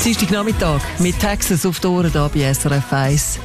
Dienstagnachmittag mit Texas auf die Ohren hier bei SRF 1.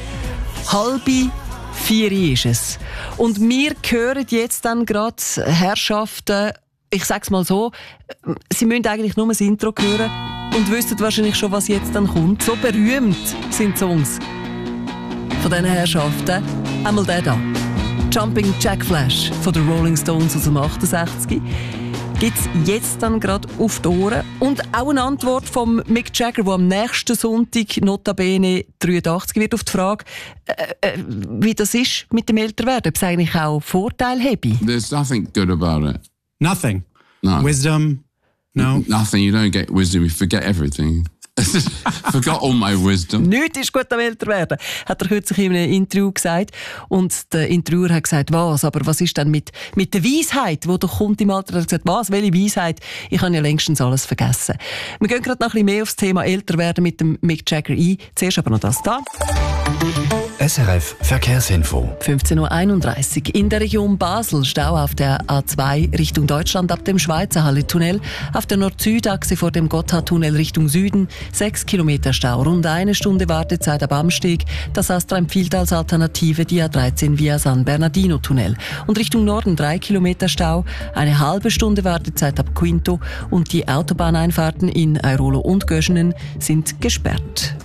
3:30 ist es. Und wir hören jetzt dann gerade Herrschaften, ich sag's mal so, sie müssen eigentlich nur das Intro hören und wissen wahrscheinlich schon, was jetzt dann kommt. So berühmt sind die Songs von diesen Herrschaften. Einmal der da. Jumping Jack Flash von den Rolling Stones aus dem 68. Gibt es jetzt dann gerade auf die Ohren. Und auch eine Antwort von Mick Jagger, der am nächsten Sonntag notabene 83 wird, auf die Frage, wie das ist mit dem Älterwerden, ob es eigentlich auch Vorteile habe. There's nothing good about it. Nothing. No. Wisdom. No. Nothing. You don't get wisdom. You forget everything. Forgot all my wisdom. Nichts ist gut am Älterwerden, hat er kürzlich in einem Interview gesagt. Und der Interviewer hat gesagt, was? Aber was ist denn mit der Weisheit, die doch kommt im Alter? Er hat gesagt, was? Welche Weisheit? Ich habe ja längstens alles vergessen. Wir gehen gerade noch ein bisschen mehr aufs Thema Älterwerden mit dem Mick Jagger ein. Zuerst aber noch das da. SRF Verkehrsinfo. 15:31 Uhr. In der Region Basel Stau auf der A2 Richtung Deutschland ab dem Schweizer Halle-Tunnel. Auf der Nord-Süd-Achse vor dem Gotthardtunnel Richtung Süden 6 Kilometer Stau. Rund eine Stunde Wartezeit ab Amsteg. Das Astra empfiehlt als Alternative die A13 via San Bernardino-Tunnel. Und Richtung Norden 3 Kilometer Stau. Eine halbe Stunde Wartezeit ab Quinto. Und die Autobahneinfahrten in Airolo und Göschenen sind gesperrt.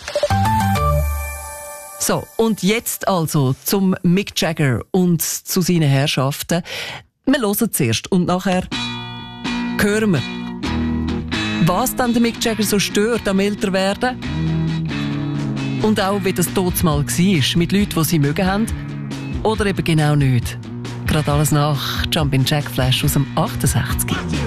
So, und jetzt also zum Mick Jagger und zu seinen Herrschaften. Wir hören zuerst und nachher hören wir, was dann der Mick Jagger so stört am Älterwerden. Und auch, wie das damals war, mit Leuten, die sie mögen haben. Oder eben genau nicht. Gerade alles nach Jumping Jack Flash aus dem 68.